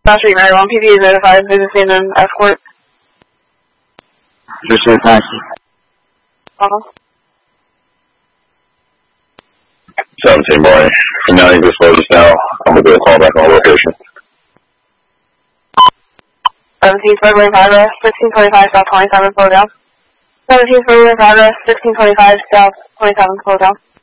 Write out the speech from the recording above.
South Street, Maryland. PD is notified. Visiting an escort. Just say thank you. 17 boy. Now you just load us now. I'm going to do a call back on location. 17th February progress, 1625 South 27, slow down. 17th February progress, 1625 South 27, slow down.